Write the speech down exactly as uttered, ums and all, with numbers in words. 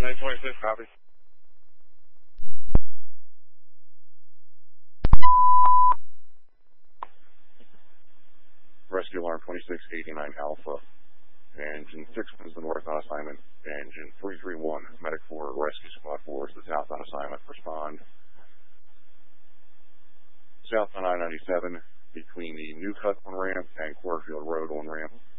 eight twenty-six, copy. Rescue alarm twenty-six eighty-nine Alpha. Engine six is the north on assignment. Engine three three one, Medic four, Rescue Squad four is the south on assignment. Respond. South on I ninety-seven between the New Cutland ramp and Quarterfield Road on ramp.